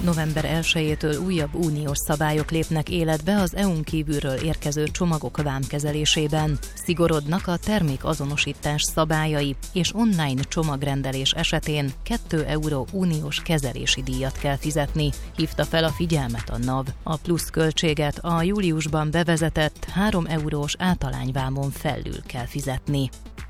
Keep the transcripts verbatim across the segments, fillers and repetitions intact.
November elsejétől újabb uniós szabályok lépnek életbe az é u-n kívülről érkező csomagok vámkezelésében. Szigorodnak a termékazonosítás szabályai, és online csomagrendelés esetén két euró uniós kezelési díjat kell fizetni, hívta fel a figyelmet a NAV. A plusz költséget a júliusban bevezetett három eurós általányvámon felül kell fizetni.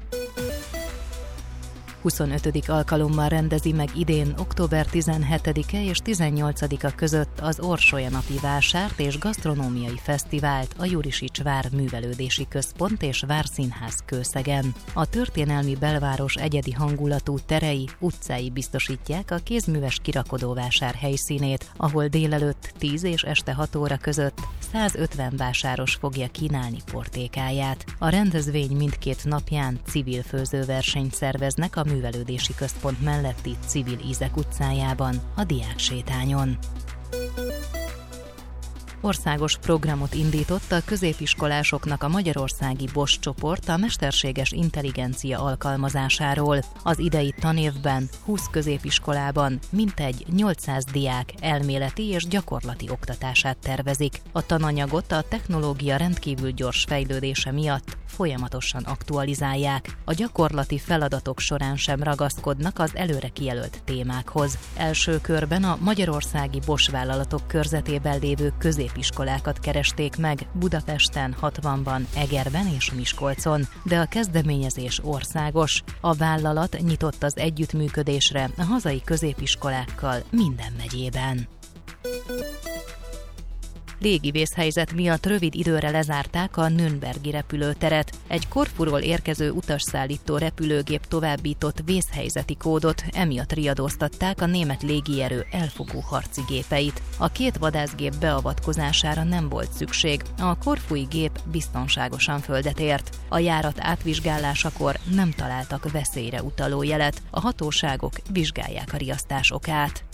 huszonötödik alkalommal rendezi meg idén október tizenhetedike és tizennyolcadika között az Orsolya-napi vásárt és gasztronómiai fesztivált a Jurisics vár művelődési központ és várszínház Kőszegen. A történelmi belváros egyedi hangulatú terei, utcái biztosítják a kézműves kirakodóvásár helyszínét, ahol délelőtt tíz és este hat óra között százötven vásáros fogja kínálni portékáját. A rendezvény mindkét napján civil főzőversenyt szerveznek a művelődési központ melletti Civil Ízek utcájában, a Diáksétányon. Országos programot indított a középiskolásoknak a magyarországi Bosch csoport a mesterséges intelligencia alkalmazásáról. Az idei tanévben húsz középiskolában mintegy nyolcszáz diák elméleti és gyakorlati oktatását tervezik. A tananyagot a technológia rendkívül gyors fejlődése miatt folyamatosan aktualizálják. A gyakorlati feladatok során sem ragaszkodnak az előre kijelölt témákhoz. Első körben a magyarországi Bosch vállalatok körzetében lévő középiskolákat keresték meg Budapesten, hatvanban, Egerben és Miskolcon, de a kezdeményezés országos. A vállalat nyitott az együttműködésre a hazai középiskolákkal minden megyében. Légivészhelyzet miatt rövid időre lezárták a Nürnbergi repülőteret. Egy Korfuról érkező utasszállító repülőgép továbbított vészhelyzeti kódot, emiatt riadóztatták a német légierő elfogó harci gépeit. A két vadászgép beavatkozására nem volt szükség, a korfui gép biztonságosan földet ért. A járat átvizsgálásakor nem találtak veszélyre utaló jelet, a hatóságok vizsgálják a riasztás okát.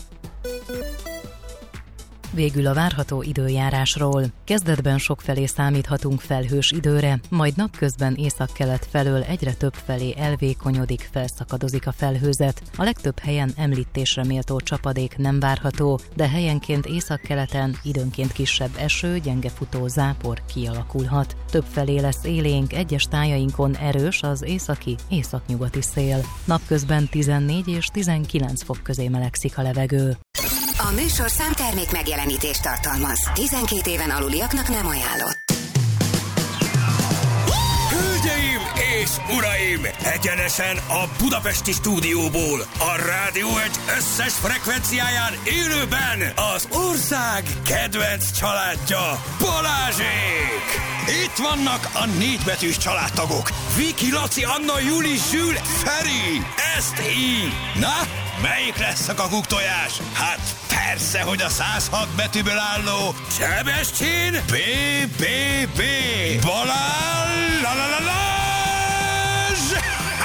Végül a várható időjárásról. Kezdetben sokfelé számíthatunk felhős időre, majd napközben északkelet felől egyre több felé elvékonyodik, felszakadozik a felhőzet. A legtöbb helyen említésre méltó csapadék nem várható, de helyenként északkeleten időnként kisebb eső, gyenge futó zápor kialakulhat. Többfelé lesz élénk, egyes tájainkon erős az északi, északnyugati szél. Napközben tizennégy és tizenkilenc fok közé melegszik a levegő. A műsor számtermék megjelenítést tartalmaz. tizenkét éven aluliaknak nem ajánlott. Hölgyeim és uraim! Egyenesen a budapesti stúdióból, a Rádió egy összes frekvenciáján élőben az ország kedvenc családja, Balázsék! Itt vannak a négybetűs családtagok. Viki, Laci, Anna, Juli, Zsül, Feri. Ezt így. Na, melyik lesz a kakuktojás? Hát persze, hogy a száz hat betűből álló Sebestyén B B B Balázs la la la Balázs!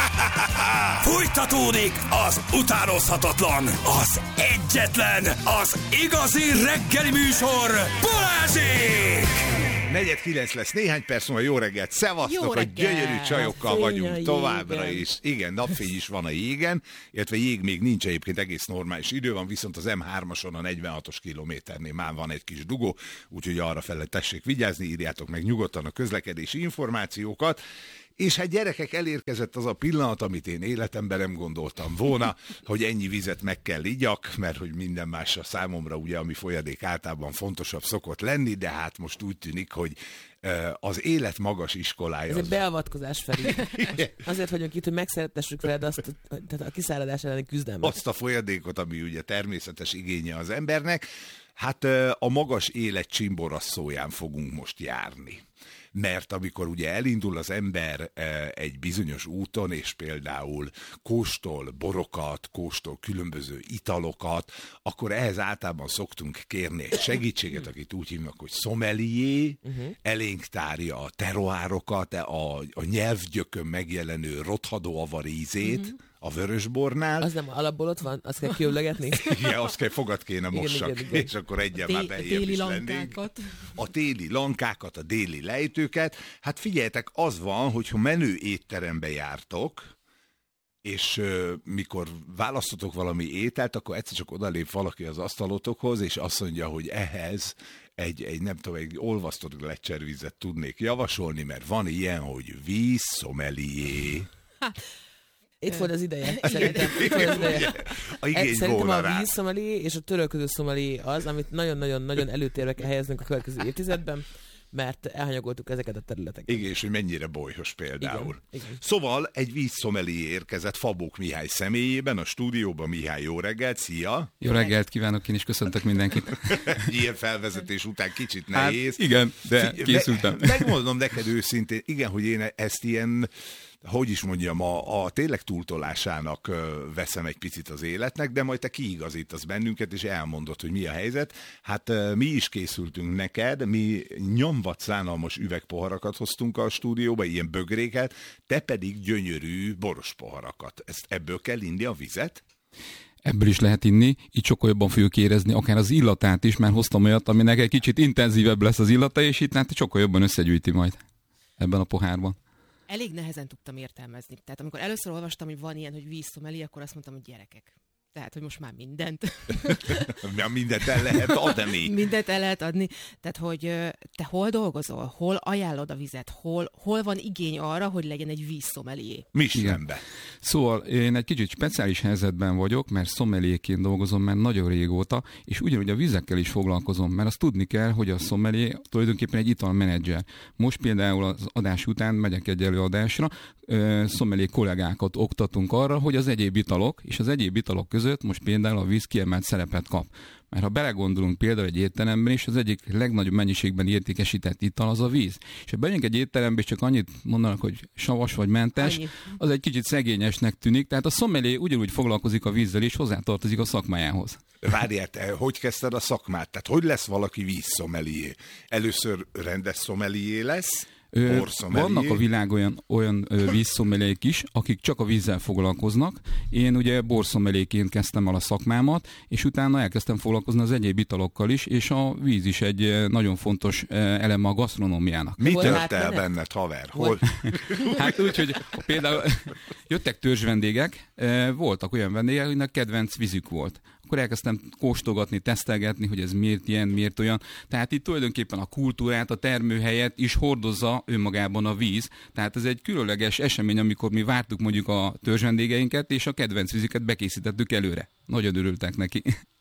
Fújtatódik az utánozhatatlan, az egyetlen, az igazi reggeli műsor, Balázsék! negyed kilenc lesz, néhány perc múlva. Jó reggelt, szevasztok, hogy gyönyörű csajokkal vagyunk továbbra is. Igen, napfény is van a jégen, illetve jég még nincs, egyébként egész normális idő van, viszont az M hármason a negyvenhatos kilométernél már van egy kis dugó, úgyhogy arra fele tessék vigyázni, írjátok meg nyugodtan a közlekedési információkat. És hát gyerekek, elérkezett az a pillanat, amit én életemben nem gondoltam volna, hogy ennyi vizet meg kell igyak, mert hogy minden másra számomra ugye, ami folyadék általában fontosabb szokott lenni, de hát most úgy tűnik, hogy az élet magas iskolája. Ez az... egy beavatkozás felé. Azért vagyunk itt, hogy megszeretessük veled azt, tehát a kiszáradás elleni küzdelmet. Azt a folyadékot, ami ugye természetes igénye az embernek. Hát a magas élet csimborasszóján fogunk most járni. Mert amikor ugye elindul az ember egy bizonyos úton, és például kóstol borokat, kóstol különböző italokat, akkor ehhez általában szoktunk kérni egy segítséget, akit úgy hívnak, hogy sommelier, uh-huh. elénk tárja a teroárokat, a, a nyelvgyökön megjelenő rothadó avarízét, uh-huh. a vörösbornál. Az nem alapból ott van, azt kell kiöblögetni? Igen, azt kell, fogad kéne mossak, igen, igen, igen. És akkor egyen már beljebb is lennénk. A téli lankákat, a déli lejtőket. Hát figyeljetek, az van, hogyha menő étterembe jártok, és uh, mikor választotok valami ételt, akkor egyszer csak odalép valaki az asztalotokhoz, és azt mondja, hogy ehhez egy, egy nem tudom, egy olvasztott gletszervizet tudnék javasolni, mert van ilyen, hogy vízszomelié. Itt volt az ideje, szerintem. Itt volt az ideje. A igény Szerintem volna a rá. vízszomelié és a törölköző szomelié az, amit nagyon-nagyon-nagyon előtérbe kell helyeznünk a következő évtizedben, mert elhanyagoltuk ezeket a területeket. Igen, és hogy mennyire bolyhos például. Igen, igen. Szóval egy vízszomelié érkezett Fabók Mihály személyében a stúdióban. Mihály, jó reggelt, szia! Jó reggelt kívánok, én is köszöntök mindenkit. Ilyen felvezetés után kicsit Hát nehéz. igen, de készültem. Me- megmondom neked őszintén, igen, hogy én ezt ilyen, hogy is mondjam, a, a tényleg túltolásának ö, veszem egy picit az életnek, de majd te kiigazítasz bennünket, és elmondod, hogy mi a helyzet. Hát ö, mi is készültünk neked, mi nyomvat szánalmas üvegpoharakat hoztunk a stúdióba, ilyen bögréket, te pedig gyönyörű boros poharakat. Ezt ebből kell inni a vizet? Ebből is lehet inni, így sokkal jobban fogjuk érezni, akár az illatát is, mert hoztam olyat, aminek egy kicsit intenzívebb lesz az illata, és itt hát sokkal jobban összegyűjti majd ebben a pohárban. Elég nehezen tudtam értelmezni. Tehát amikor először olvastam, hogy van ilyen, hogy vízszomeli, akkor azt mondtam, hogy gyerekek. Tehát, hogy most már mindent. Mindent el lehet adni. Mindent el lehet adni. Tehát, hogy te hol dolgozol? Hol ajánlod a vizet? Hol, hol van igény arra, hogy legyen egy vízszomelié? Michelinbe. Szóval én egy kicsit speciális helyzetben vagyok, mert szomeliéként dolgozom már nagyon régóta, és ugyanúgy a vizekkel is foglalkozom, mert azt tudni kell, hogy a szomelié tulajdonképpen egy italmenedzser. Most például az adás után megyek egy előadásra, szomelié kollégákat oktatunk arra, hogy az egyéb italok és az egyéb italok között most például a víz kiemelt szerepet kap. Mert ha belegondolunk például egy étteremben is, az egyik legnagyobb mennyiségben értékesített ital az a víz. És ha bejönk egy étterembe, és csak annyit mondanak, hogy savas vagy mentes, annyi. Az egy kicsit szegényesnek tűnik. Tehát a szomelié ugyanúgy foglalkozik a vízzel, és hozzátartozik a szakmájához. Várjál, te hogy kezdted a szakmát? Tehát hogy lesz valaki vízszomelié? Először rendes szomelié lesz? Ö, vannak a világ olyan, olyan vízszomeliék is, akik csak a vízzel foglalkoznak. Én ugye borszomeléként kezdtem el a szakmámat, és utána elkezdtem foglalkozni az egyéb italokkal is, és a víz is egy nagyon fontos eleme a gasztronómiának. Mi tört el benned, haver? Hol? Hát úgy, hogy például jöttek törzsvendégek, voltak olyan vendégek, akinek kedvenc vízük volt. Akkor elkezdtem kóstolgatni, tesztelgetni, hogy ez miért ilyen, miért olyan. Tehát itt tulajdonképpen a kultúrát, a termőhelyet is hordozza önmagában a víz. Tehát ez egy különleges esemény, amikor mi vártuk mondjuk a törzsvendégeinket, és a kedvenc vízüket bekészítettük előre. Nagyon örültek neki.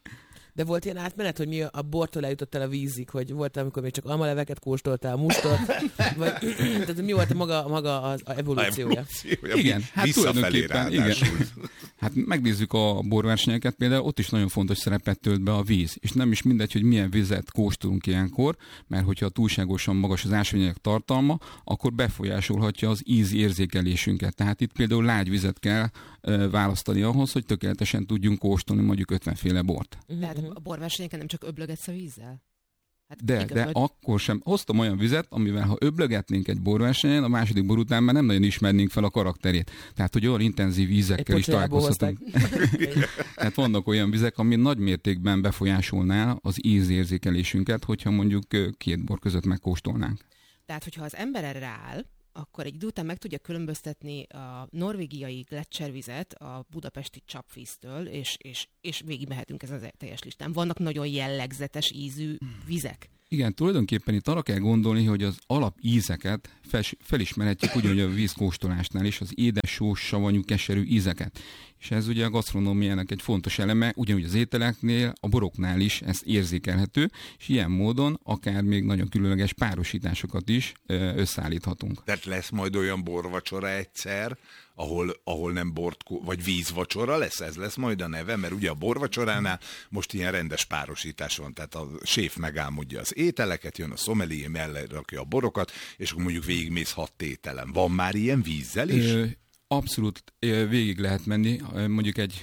De volt ilyen átmenet, hogy mi a bortól eljutottál a vízig, hogy volt, amikor még csak almaleveket kóstoltál, mustort, vagy tehát mi volt a maga, maga az a evolúciója? A evolúciója. Igen, hát tulajdonképpen, igen. ráadásul. Hát megnézzük a borversenyeket, például ott is nagyon fontos szerepet tölt be a víz, és nem is mindegy, hogy milyen vizet kóstolunk ilyenkor, mert hogyha túlságosan magas az ásványanyag tartalma, akkor befolyásolhatja az íz érzékelésünket. Tehát itt például lágy vizet kell e, választani ahhoz, hogy tökéletesen tudjunk kóstolni mondjuk ötvenféle bort. Tehát a borversenyeken nem csak öblögetsz a vízzel? Hát De, igaz, de vagy... akkor sem. Hoztam olyan vizet, amivel ha öblögetnénk egy borversenyen, a második bor után már nem nagyon ismernénk fel a karakterét. Tehát, hogy olyan intenzív vízekkel is találkozhatunk. Tehát vannak olyan vizek, ami nagy mértékben befolyásolná az ízérzékelésünket, hogyha mondjuk két bor között megkóstolnánk. Tehát, hogyha az ember erre áll, akkor egy idő után meg tudja különböztetni a norvégiai gletszervizet a budapesti csapvíztől, és, és, és végigmehetünk ezen a teljes listán. Vannak nagyon jellegzetes ízű vizek. Igen, tulajdonképpen itt arra kell gondolni, hogy az alapízeket felismerhetjük ugyanúgy a vízkóstolásnál is, az édes, sós, savanyú, keserű ízeket. És ez ugye a gasztronómiának egy fontos eleme, ugyanúgy az ételeknél, a boroknál is ez érzékelhető, és ilyen módon akár még nagyon különleges párosításokat is összeállíthatunk. Tehát lesz majd olyan borvacsora egyszer, ahol, ahol nem bort, vagy vízvacsora lesz, ez lesz majd a neve, mert ugye a borvacsoránál most ilyen rendes párosítás van, tehát a séf megálmodja az ételeket, jön a szomelié mellé rakja a borokat, és akkor mondjuk végigmész hat tételen. Van már ilyen vízzel is? Ö, abszolút végig lehet menni, mondjuk egy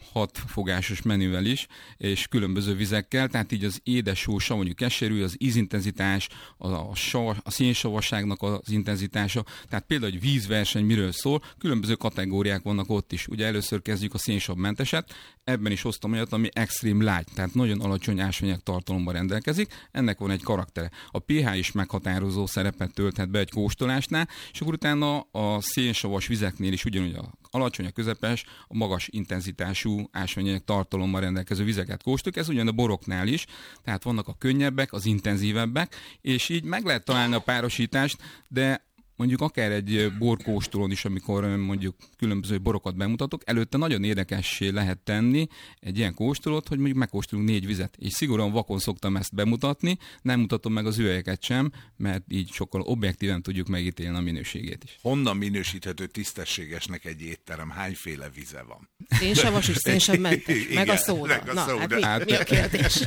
hat fogásos menüvel is, és különböző vizekkel, tehát így az édes, só, savanyú, keserű, az ízintenzitás, a, a, sav, a szénsavasságnak az intenzitása, tehát például egy vízverseny miről szól, különböző kategóriák vannak ott is. Ugye először kezdjük a szénsavmenteset, ebben is hoztam olyat, ami extreme light, tehát nagyon alacsony ásványanyag tartalommal rendelkezik, ennek van egy karaktere. A pH is meghatározó szerepet tölthet be egy kóstolásnál, és akkor utána a szénsavas vizeknél is ugyanúgy a alacsony, a közepes, a magas intenzitású ásványanyag tartalommal rendelkező vizeket kóstoljuk, ez ugyan a boroknál is, tehát vannak a könnyebbek, az intenzívebbek, és így meg lehet találni a párosítást, de mondjuk akár egy borkóstolón is, amikor mondjuk különböző borokat bemutatok, előtte nagyon érdekessé lehet tenni egy ilyen kóstolót, hogy mondjuk megkóstolunk négy vizet. És szigorúan vakon szoktam ezt bemutatni, nem mutatom meg az üvegeket sem, mert így sokkal objektíven tudjuk megítélni a minőségét is. Honnan minősíthető tisztességesnek egy étterem? Hányféle vize van? Szénsavas és szénsavmentes, meg a szóda. Meg a Na, szóda. hát mi, mi a kérdés?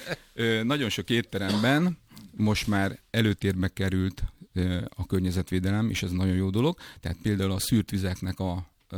Nagyon sok étteremben most már előtérbe került a környezetvédelem, és ez nagyon jó dolog. Tehát például a szűrt vizeknek a, a,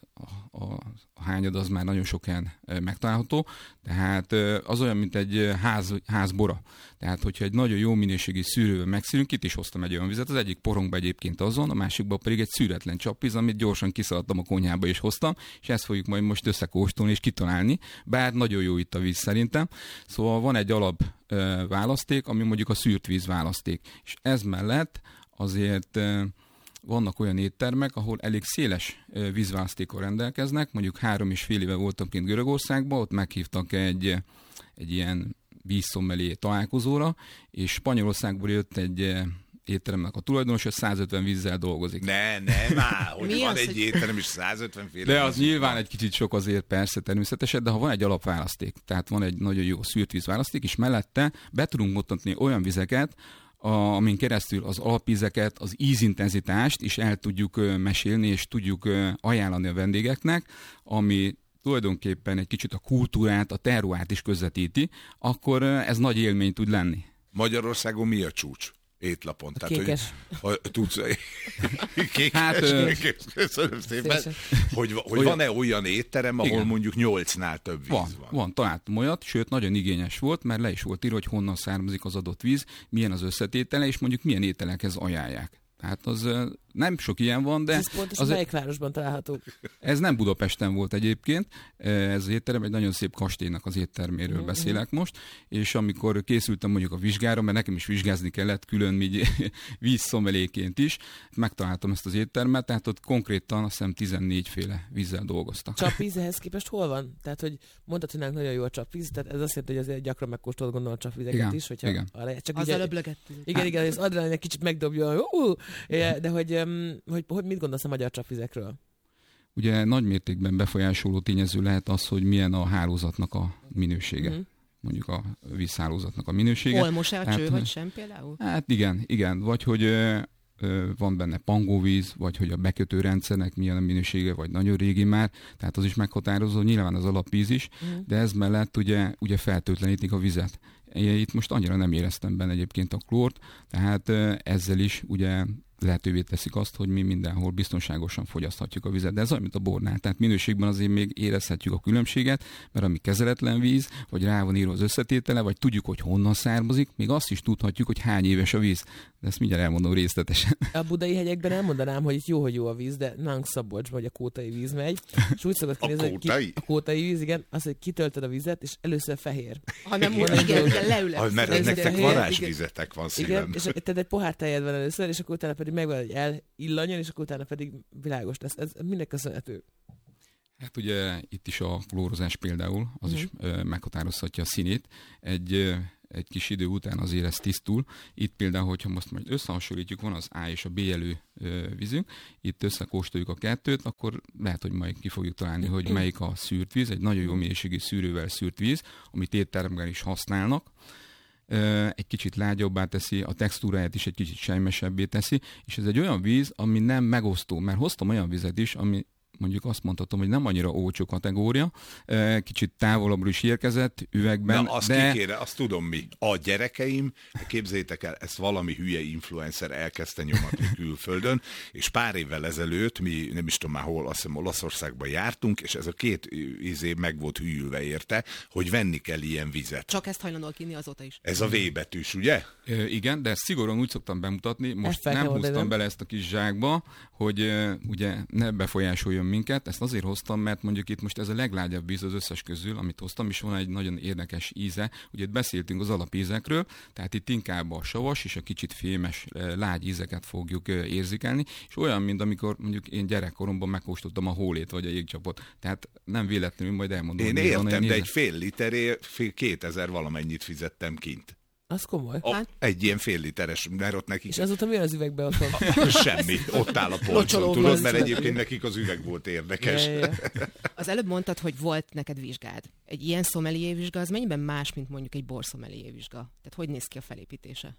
a, a hányad az már nagyon sok helyen megtalálható. Tehát az olyan, mint egy ház, házbora. Tehát, hogyha egy nagyon jó minőségi szűrővel megszűrünk, itt is hoztam egy olyan vizet, az egyik porongba egyébként azon, a másikban pedig egy szűretlen csapvíz, amit gyorsan kiszaladtam a konyhába és hoztam, és ezt fogjuk majd most összekóstolni és kitalálni, bár nagyon jó itt a víz szerintem. Szóval van egy alap választék, ami mondjuk a szűrt víz választék. És ez mellett azért vannak olyan éttermek, ahol elég széles vízválasztékkal rendelkeznek, mondjuk három és fél éve voltam kint Görögországban, ott meghívtak egy, egy ilyen vízszommelé találkozóra, és Spanyolországból jött egy étteremnek a tulajdonos, és százötven vízzel dolgozik. Ne, ne, már, hogy Mi van az, egy hogy- étterem, és százötven féle. De az víz nyilván van. egy kicsit sok azért persze természetesen, de ha van egy alapválaszték, tehát van egy nagyon jó szűrt vízválaszték, és mellette be tudunk mutatni olyan vizeket, a, amin keresztül az alapvízeket, az ízintenzitást is el tudjuk ö, mesélni, és tudjuk ö, ajánlani a vendégeknek, ami tulajdonképpen egy kicsit a kultúrát, a terroárt is közvetíti, akkor ö, ez nagy élmény tud lenni. Magyarországon mi a csúcs? Étlapon. A kékes. Hogy, ha, tudsz, kékes, Hát, ö, köszönöm szépen. Szívesen. Hogy, hogy Olyan- van-e olyan étterem, ahol Igen. mondjuk nyolcnál több víz Van, van? van, van, találtam olyat, sőt nagyon igényes volt, mert le is volt írva, hogy honnan származik az adott víz, milyen az összetétele, és mondjuk milyen ételekhez ajánlják. Tehát az ö, nem sok ilyen van, de Ez pontosan az, melyik városban található? ez nem Budapesten volt egyébként, ez az étterem egy nagyon szép kastélynak az étterméről Mhm. beszélek most, és amikor készültem mondjuk a vizsgára, mert nekem is vizsgázni kellett külön így vízszomeléként is, megtaláltam ezt az éttermet, tehát ott konkrétan azt hiszem tizennégy féle vízzel dolgoztak. Csapvíz ehhez képest hol van? Tehát, hogy mondtad, hogy nálunk nagyon jó a csapvíz, tehát ez azt jelenti, hogy azért gyakran megkóstolod gondolom a csapvizeket Igen, is, hogyha igen. arra, csak Az ugye, előbb lögettünk. igen, igen, az adrenalin egy kicsit megdobja, hogy uh, de hogy, um, hogy, hogy mit gondolsz a magyar csapvizekről? Ugye nagy mértékben befolyásoló tényező lehet az, hogy milyen a hálózatnak a minősége. Mhm. Mondjuk a vízhálózatnak a minősége. Olmos-e a Tehát, cső, ö, vagy sem például? Hát igen, igen. Vagy hogy ö, ö, van benne pangóvíz, vagy hogy a bekötő rendszernek milyen a minősége, vagy nagyon régi már, tehát az is meghatározó, nyilván az alapvíz is, Mhm. de ez mellett ugye, ugye feltöltlenítik a vizet. Itt most annyira nem éreztem benne egyébként a klórt, tehát ö, ezzel is ugye lehetővé teszik azt, hogy mi mindenhol biztonságosan fogyaszthatjuk a vizet. De ez olyan, mint a bornál. Tehát minőségben azért még érezhetjük a különbséget, mert ami kezeletlen víz, vagy rá van írva az összetétele, vagy tudjuk, hogy honnan származik, még azt is tudhatjuk, hogy hány éves a víz. De ezt mindjárt elmondom részletesen. A budai hegyekben elmondanám, hogy itt jó, hogy jó a víz, de nálunk Szabolcsban, hogy a kótai víz megy, és úgy szokott A kinézni, hogy ki- kótai? a kótai víz, igen, az, hogy kitöltöd a vizet, és először fehér. Hanem Igen, úgy, igen, igen. igen, leülök. Ah, mert Ez nektek igen, varázsvizetek van Igen, szívem. és tehát egy pohár tejed van először, és akkor utána pedig megvan, hogy elillanjon, és akkor utána pedig világos lesz. Ez mindenki köszönhető. Hát ugye itt is a klórozás például, az Mhm. is ö, meghatározhatja a színét. Egy, ö, egy kis idő után azért ez tisztul. Itt például, hogyha most majd összehasonlítjuk, van az A és a B jelű ö, vízünk, itt összekóstoljuk a kettőt, akkor lehet, hogy majd ki fogjuk találni, hogy melyik a szűrt víz, egy nagyon jó minőségű szűrővel szűrt víz, amit étteremben is használnak. Ö, egy kicsit lágyabbá teszi, a textúráját is egy kicsit sejmesebbé teszi, és ez egy olyan víz, ami nem megosztó, mert hoztam olyan vizet is, ami mondjuk azt mondhatom, hogy nem annyira olcsó kategória, kicsit távolabbról is érkezett üvegben. Na, azt de... kikére, azt tudom mi. A gyerekeim, képzeljétek el, ezt valami hülye influencer elkezdte nyomatni külföldön, és pár évvel ezelőtt mi, nem is tudom már hol, azt hiszem Olaszországban jártunk, és ez a két izé meg volt hűlve érte, hogy venni kell ilyen vizet. Csak ezt hajlandóak inni azóta is. Ez a V betűs, ugye? Ö, igen, de szigorúan úgy szoktam bemutatni, most nem húztam nem. bele ezt a kis zsákba, hogy uh, ugye ne befolyásoljon minket. Ezt azért hoztam, mert mondjuk itt most ez a leglágyabb víz az összes közül, amit hoztam, és van egy nagyon érdekes íze. Ugye itt beszéltünk az alapízekről, tehát itt inkább a savas és a kicsit fémes, lágy ízeket fogjuk uh, érzékelni, és olyan, mint amikor mondjuk én gyerekkoromban megkóstoltam a hólét vagy a jégcsapot. Tehát nem véletlenül, majd elmondom. Én értem, de egy fél literért fél kétezer valamennyit fizettem kint. Az komoly. A, egy ilyen fél literes, mert ott nekik... És azóta mi az üvegbe otthon? Semmi, ott áll a polcon, tudod, mert egyébként nekik az üveg volt érdekes. Ja, ja. Az előbb mondtad, hogy volt neked vizsgád. Egy ilyen szomelié vizsga, az mennyiben más, mint mondjuk egy borszomelié vizsga? Tehát hogy néz ki a felépítése?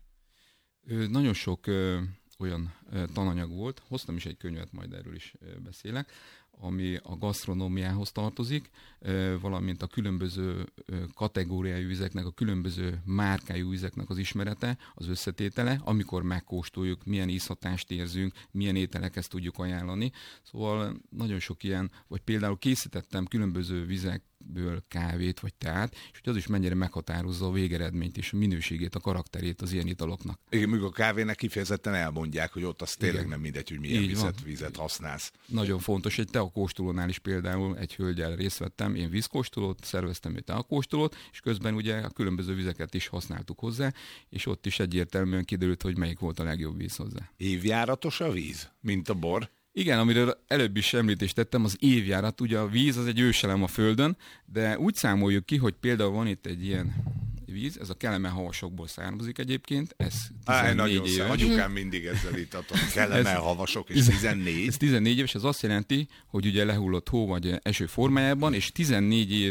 Ö, nagyon sok ö, olyan ö, tananyag volt, hoztam is egy könyvet, majd erről is ö, beszélek, ami a gasztronómiához tartozik, valamint a különböző kategóriájú vizeknek, a különböző márkájú vizeknek az ismerete, az összetétele, amikor megkóstoljuk, milyen ízhatást érzünk, milyen ételekhez tudjuk ajánlani. Szóval nagyon sok ilyen, vagy például készítettem különböző vizekből kávét vagy teát, és hogy az is mennyire meghatározza a végeredményt és a minőségét, a karakterét az ilyen italoknak. Igen, még a kávének kifejezetten elmondják, hogy ott az tényleg Igen. nem mindegy, hogy milyen vizet, vizet használsz. Nagyon fontos, egy teakóstolónál is például egy hölgyel részt vettem, én vízkóstolót, szerveztem egy teakóstolót, és közben ugye a különböző vizeket is használtuk hozzá, és ott is egyértelműen kiderült, hogy melyik volt a legjobb víz hozzá. Évjáratos a víz, mint a bor? Igen, amiről előbb is említést tettem, az évjárat, ugye a víz az egy őselem a Földön, de úgy számoljuk ki, hogy például van itt egy ilyen víz, ez a Kelemen-havasokból származik egyébként, ez tizennégy éves. Nagyon anyukám mindig ezzel itatott. Kelemen-havasok, és tizennégy. Ez tizennégy éves, ez azt jelenti, hogy ugye lehullott hó vagy eső formájában, és tizennégy év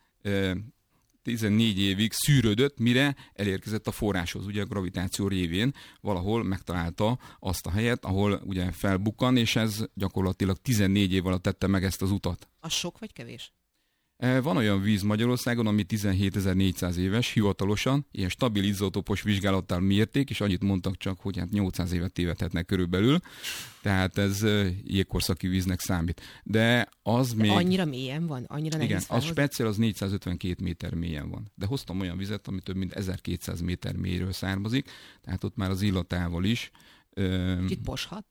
tizennégy évig szűrődött, mire elérkezett a forráshoz, ugye a gravitáció révén valahol megtalálta azt a helyet, ahol ugye felbukkan, és ez gyakorlatilag tizennégy év alatt tette meg ezt az utat. Az sok vagy kevés? Van olyan víz Magyarországon, ami tizenhétezer-négyszáz éves, hivatalosan, ilyen stabil izotópos vizsgálattal mérték, és annyit mondtak csak, hogy hát nyolcszáz évet tévedhetnek körülbelül, tehát ez jégkorszaki víznek számít. De az De még... annyira mélyen van? Annyira nehéz Igen, a felhozni? speciál az négyszázötvenkét méter mélyen van. De hoztam olyan vizet, ami több mint ezerkétszáz méter mélyről származik, tehát ott már az illatával is. Kicsit poshat?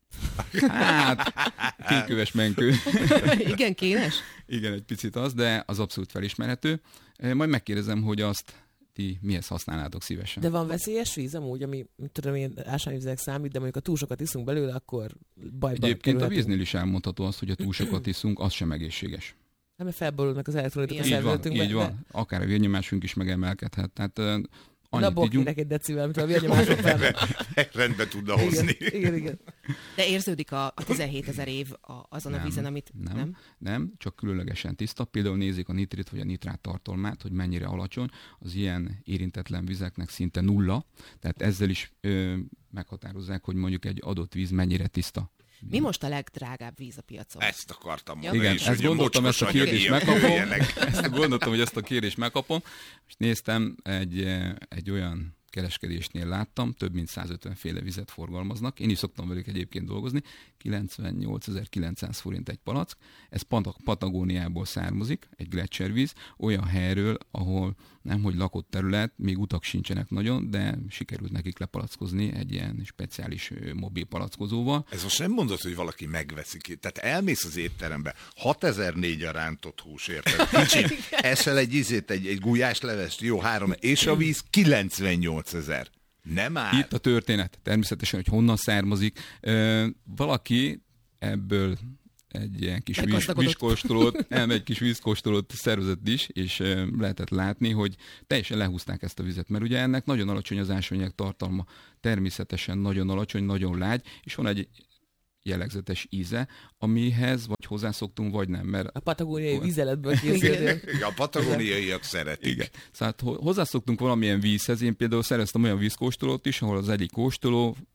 Hát, kéköves menkő. Igen, kénes? Igen, egy picit az, de az abszolút felismerhető. Majd megkérdezem, hogy azt ti mihez használnátok szívesen. De van veszélyes víz amúgy, ami, tudom én, ásványvizek számít, de mondjuk a túl sokat iszunk belőle, akkor bajba Egyébként a víznél is elmondható az, hogy a túl sokat iszunk, az sem egészséges. Nem, mert felborulnak az elektrolitok a Így van, szervezetünkbe. így van. Akár a vérnyomásunk is megemelkedhet. Tehát Na boknének egy decivel, amit a vérnyomások fel. Rendbe tudna hozni. Igen, igen, igen. De érződik a, a tizenhétezer év a, azon nem, a vízen, amit nem, nem? Nem, csak különlegesen tiszta. Például nézik a nitrit vagy a nitrát tartalmát, hogy mennyire alacsony. Az ilyen érintetlen vizeknek szinte nulla. Tehát ezzel is ö, meghatározzák, hogy mondjuk egy adott víz mennyire tiszta. Mi most a legdrágább víz a piacon? Ezt akartam Ja. mondani. Igen, ezt gondoltam, ezt a kérdést megkapom. Ezt gondoltam, hogy ezt a kérdést megkapom. És néztem, egy, egy olyan kereskedésnél láttam, több mint százötven féle vizet forgalmaznak. Én is szoktam velük egyébként dolgozni. kilencvennyolcezer-kilencszáz forint egy palack. Ez Patagóniából származik, egy gletszervíz, olyan helyről, ahol nem hogy lakott terület, még utak sincsenek nagyon, de sikerült nekik lepalackozni egy ilyen speciális mobil palackozóval. Ez most nem mondod, hogy valaki megveszi ki. Tehát elmész az étterembe, hatezer-négy a rántott hús, érted? Kicsit eszel egy izét, egy, egy gulyáslevest, jó, három, és a víz kilencvennyolcezer. Nem áll. Itt a történet. Természetesen, hogy honnan származik. Ö, valaki ebből egy ilyen kis víz, vízkóstolót, elmegy egy kis vízkóstolót szervezett is, és ö, lehetett látni, hogy teljesen lehúzták ezt a vizet, mert ugye ennek nagyon alacsony az ásványanyag tartalma, természetesen nagyon alacsony, nagyon lágy, és van egy jellegzetes íze, amihez vagy hozzászoktunk, vagy nem. Mert a patagóniai vízeletből készülünk. A patagóniaiak szeretik. Igen. Szóval hozzászoktunk valamilyen vízhez. Én például szereztem olyan vízkóstolót is, ahol az egyik kóstoló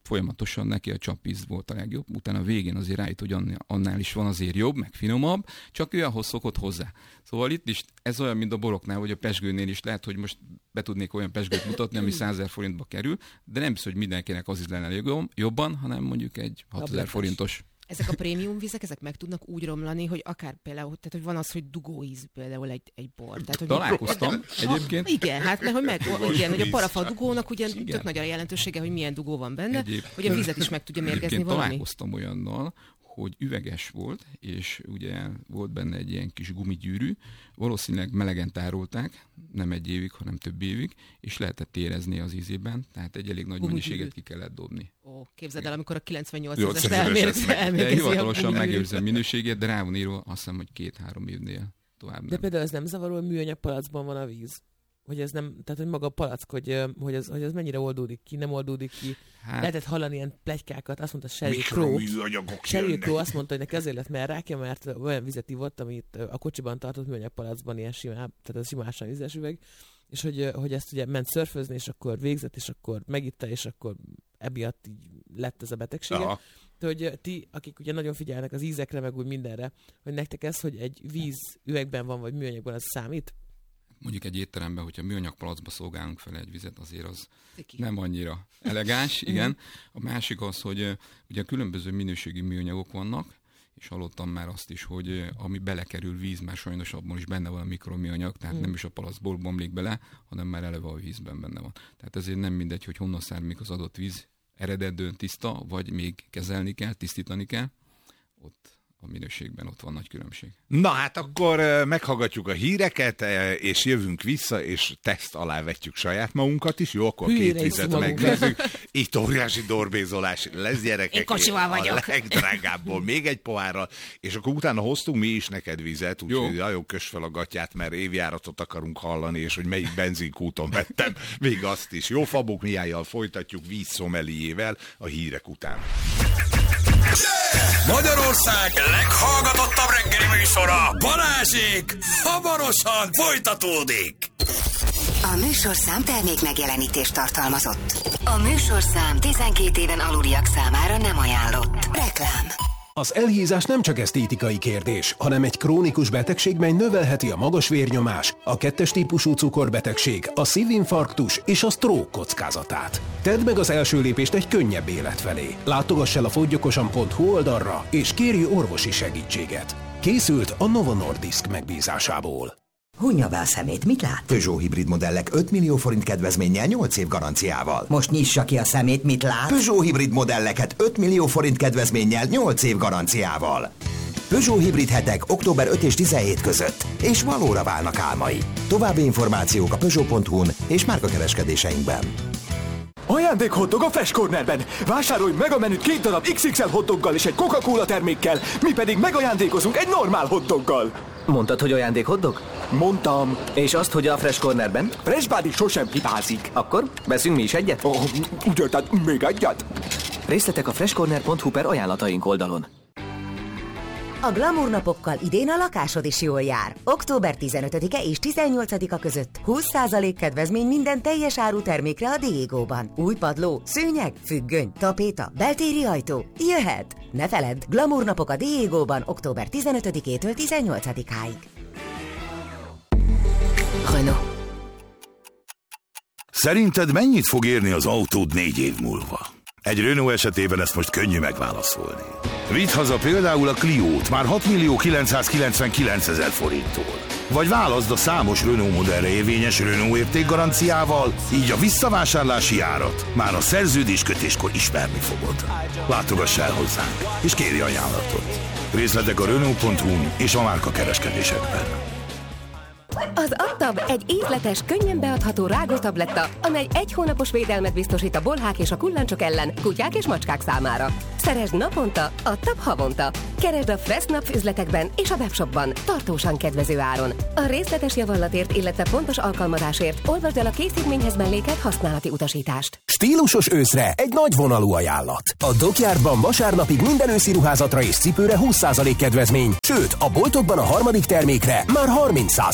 folyamatosan neki a csapvíz volt a legjobb, utána a végén azért rájött, hogy annál is van azért jobb, meg finomabb, csak ő ahhoz szokott hozzá. Szóval itt is ez olyan, mint a boroknál, vagy a pezsgőnél is lehet, hogy most be tudnék olyan pezsgőt mutatni, ami százezer forintba kerül, de nem biztos, hogy mindenkinek az is lenne jobban, hanem mondjuk egy hatezer forintos. Ezek a prémium vizek, ezek meg tudnak úgy romlani, hogy akár például, tehát hogy van az, hogy dugóíz például egy, egy bor. Tehát, hogy találkoztam meg, egyébként. Igen, hát mert hogy meg, igen, hogy a parafa dugónak ugye tök nagy a jelentősége, hogy milyen dugó van benne, egyébként, hogy a vizet is meg tudja mérgezni valami. Találkoztam olyannal, hogy üveges volt, és ugye volt benne egy ilyen kis gumigyűrű, valószínűleg melegen tárolták, nem egy évig, hanem több évig, és lehetett érezni az ízében, tehát egy elég nagy gumigyűrű. Mennyiséget ki kellett dobni. Ó, képzeld el, amikor a kilencvennyolcas elmérgezi. De hivatalosan megőrzi a minőségét, de rá van írva, azt hiszem, hogy két-három évnél tovább nem. De például ez nem zavaró, hogy műanyag palacban van a víz? Hogy ez nem, tehát hogy maga a palack, hogy, hogy, ez, hogy ez mennyire oldódik ki, nem oldódik ki. Hát, lehetett hallani ilyen pletykákat, azt mondta Sheryl Crow. Sheryl Crow azt mondta, hogy neki azért lett merrákja, mert olyan vizet ivott, amit a kocsiban tartott műanyag palacban, ilyen simá, tehát ez simásan vízes üveg, és hogy, hogy ezt ugye ment szörfözni, és akkor végzett, és akkor megitta, és akkor emiatt így lett ez a betegsége. Aha. De hogy ti, akik ugye nagyon figyelnek az ízekre, meg úgy mindenre, hogy nektek ez, hogy egy víz üvegben van, vagy műanyagban, az számít? Mondjuk egy étteremben, hogyha műanyag palacba szolgálunk fel egy vizet, azért az nem annyira elegáns, igen. A másik az, hogy ugye különböző minőségi műanyagok vannak, és hallottam már azt is, hogy ami belekerül víz, már sajnos abban is benne van a mikroműanyag, tehát mm. nem is a palacból bomlik bele, hanem már eleve a vízben benne van. Tehát ezért nem mindegy, hogy honnan származik az adott víz, eredetően tiszta, vagy még kezelni kell, tisztítani kell. Ott a minőségben ott van nagy különbség. Na hát akkor meghallgatjuk a híreket, és jövünk vissza, és teszt alá vetjük saját magunkat is. Jó, akkor Hűre két vizet megnézzük. Itt óriási dorbézolás lesz, gyerekek. Én kocsival vagyok. A legdrágábbból még egy pohárral, és akkor utána hoztunk mi is neked vizet, úgyhogy nagyon kös fel a gatyát, mert évjáratot akarunk hallani, és hogy melyik benzinkúton vettem, még azt is. Jó, Fabók Mihályjal folytatjuk vízszomeliével a hírek után. Magyarország leghallgatottabb reggeli műsora, Balázsék, hamarosan folytatódik. A műsorszám termék megjelenítést tartalmazott. A műsorszám tizenkét éven aluliak számára nem ajánlott. Reklám. Az elhízás nem csak esztétikai kérdés, hanem egy krónikus betegség, mely növelheti a magas vérnyomás, a kettes típusú cukorbetegség, a szívinfarktus és a stroke kockázatát. Tedd meg az első lépést egy könnyebb élet felé. Látogass el a fogyjokosan pont hu oldalra, és kérj orvosi segítséget. Készült a Novo Nordisk megbízásából. Hunja be a szemét, mit lát? Peugeot hibrid modellek öt millió forint kedvezménnyel nyolc év garanciával. Most nyissa ki a szemét, mit lát? Peugeot hibrid modelleket öt millió forint kedvezménnyel nyolc év garanciával. Peugeot hibrid hetek október ötödike és tizenhetedike között, és valóra válnak álmai. További információk a peugeot pont hu-n és márkakereskedéseinkben. Ajándék hotdog a Fresh Cornerben! Vásárolj meg a menüt két darab iksz iksz el hotdoggal és egy Coca-Cola termékkel, mi pedig megajándékozunk egy normál hotdoggal. Mondtad, hogy ajándék hotdog? Mondtam. És azt, hogy a Fresh Cornerben? Fresh Body sosem hibázik. Akkor veszünk mi is egyet? Oh, ugye, tehát még egyet? Részletek a freshcorner pont hu per ajánlataink oldalon. A Glamour napokkal idén a lakásod is jól jár. október tizenötödike és tizennyolcadika között húsz százalék kedvezmény minden teljes áru termékre a Diegóban. Új padló, szőnyeg, függöny, tapéta, beltéri ajtó. Jöhet! Ne feledd, Glamour napok a Diegóban október tizenötödikétől tizennyolcadikáig. Renault. Szerinted mennyit fog érni az autód négy év múlva? Egy Renault esetében ezt most könnyű megválaszolni. Vidd haza például a Cliót már hat millió kilencszázkilencvenkilencezer forinttól. Vagy válaszd a számos Renault modellre érvényes Renault értékgaranciával, így a visszavásárlási árat már a szerződéskötéskor ismerni fogod. Látogass el hozzánk, és kérj ajánlatot. Részletek a Renault pont hu-n és a márkakereskedésekben. Az Antab egy ízletes, könnyen beadható rágótabletta, amely egy hónapos védelmet biztosít a bolhák és a kullancsok ellen, kutyák és macskák számára. Szeresd naponta, a Tab havonta. Keresd a Fressnapf üzletekben és a webshopban, tartósan kedvező áron. A részletes javallatért, illetve pontos alkalmazásért olvasd el a készítményhez mellékelt használati utasítást. Stílusos őszre egy nagy vonalú ajánlat. A Dockyardban vasárnapig minden őszi ruházatra és cipőre húsz százalék kedvezmény, sőt, a boltokban a harmadik termékre már harminc százalék jár.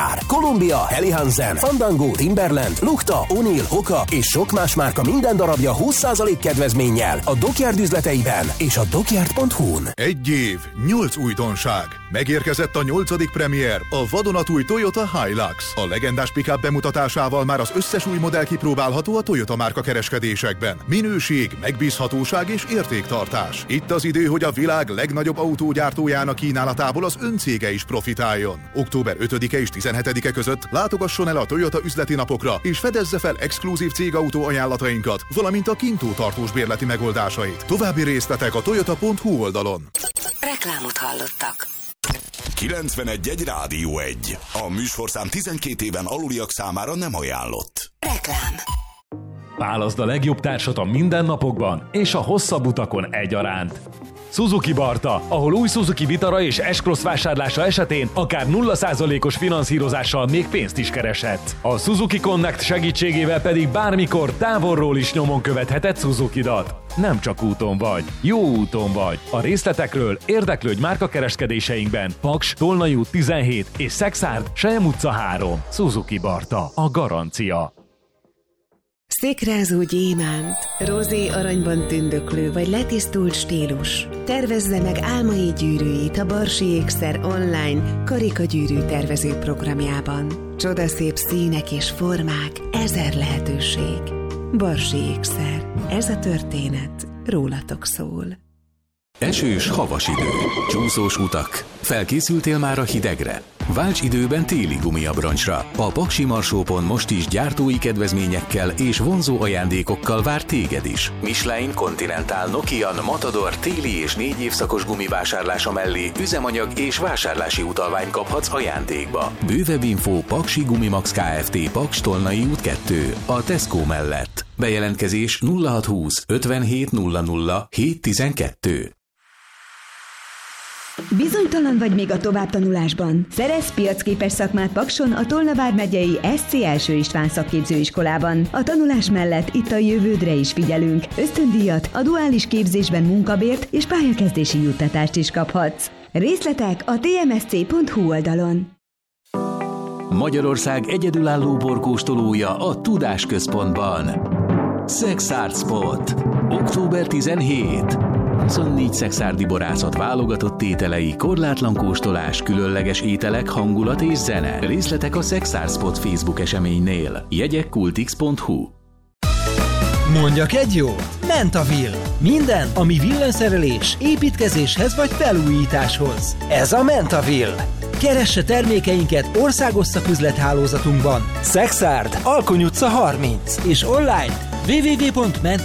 Jaguar, Columbia, Helly Hansen, Fandango, Timberland, Lukta, O'Neill, Hoka és sok más márka minden darabja húsz százalék kedvezménnyel a Dockyard üzleteiben és a dockyard pont hu-n. Egy év, nyolc újdonság. Megérkezett a nyolcadik premier, a vadonatúj Toyota Hilux. A legendás pick-up bemutatásával már az összes új modell kipróbálható a Toyota márka kereskedésekben. Minőség, megbízhatóság és értéktartás. Itt az idő, hogy a világ legnagyobb autógyártójának kínálatából az öncége is profitáljon. október ötödike és tizenhetedike között látogasson el a Toyota üzleti napokra, és fedezze fel exkluzív cégautó ajánlatainkat, valamint a kintó tartós bérleti megoldásait. További részletek a toyota pont hu oldalon. Reklámot hallottak. kilencvenegy egy Rádió egy. A műsorszám tizenkét éven aluliak számára nem ajánlott. Reklám. Válaszd a legjobb társat a mindennapokban és a hosszabb utakon egyaránt. Suzuki Barta, ahol új Suzuki Vitara és S-Cross vásárlása esetén akár nulla százalékos finanszírozással még pénzt is kereshetsz. A Suzuki Connect segítségével pedig bármikor távolról is nyomon követheted Suzukidat. Nem csak úton vagy, jó úton vagy. A részletekről érdeklődj márkakereskedéseinkben. Paks, Tolnai út tizenhét és Szexárd, Selyem utca három. Suzuki Barta, a garancia. Székrázó gyémánt, rozé aranyban tündöklő vagy letisztult stílus. Tervezze meg álmai gyűrűit a Barsi Ékszer online karikagyűrű tervező programjában. Csodaszép színek és formák, ezer lehetőség. Barsi Ékszer. Ez a történet rólatok szól. Esős, havas idő, csúszós utak. Felkészültél már a hidegre? Válts időben téli gumiabroncsra. A Paksi Marsópon most is gyártói kedvezményekkel és vonzó ajándékokkal vár téged is. Michelin, Continental, Nokian, Matador téli és négy évszakos gumivásárlása mellé üzemanyag és vásárlási utalványt kaphatsz ajándékba. Bővebb info Paksi Gumimax Kft. Paks, Tolnai út kettő, a Tesco mellett. Bejelentkezés nulla hat húsz ötvenhét nulla nulla hét tizenkettő. Bizonytalan vagy még a továbbtanulásban? Szerezz piacképes szakmát Pakson a Tolna vármegyei es cé Első István szakképzőiskolában. A tanulás mellett itt a jövődre is figyelünk. Ösztöndíjat, a duális képzésben munkabért és pályakezdési juttatást is kaphatsz. Részletek a té em es cé pont hu oldalon. Magyarország egyedülálló borkóstolója a Tudás Központban. Szexárd Spot. október tizenhetedike. huszonnégy szexárdi borászat válogatott ételei, korlátlan kóstolás, különleges ételek, hangulat és zene. Részletek a Szexárd Spot Facebook eseménynél. Jegyek kultix pont hu. Mondjak egy jót? Mentaville. Minden, ami villanyszerelés, építkezéshez vagy felújításhoz. Ez a Mentaville. Keresse termékeinket országos szaküzlethálózatunkban. Szexárd, Alkony utca harminc és online double-u double-u double-u pont mentaville